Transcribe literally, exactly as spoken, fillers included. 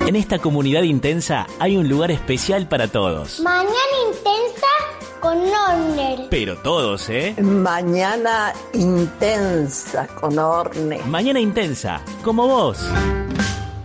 En esta comunidad intensa hay un lugar especial para todos. Mañana intensa con Orne. Pero todos, ¿eh? Mañana intensa con Orne. Mañana intensa, como vos.